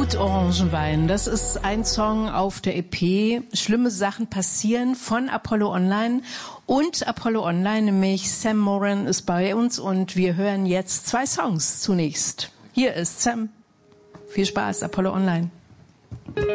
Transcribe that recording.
Blutorangenwein, das ist ein Song auf der EP Schlimme Sachen passieren von Apollo Online. Und Apollo Online, nämlich Sam Moran, ist bei uns und wir hören jetzt 2 Songs zunächst. Hier ist Sam. Viel Spaß, Apollo Online.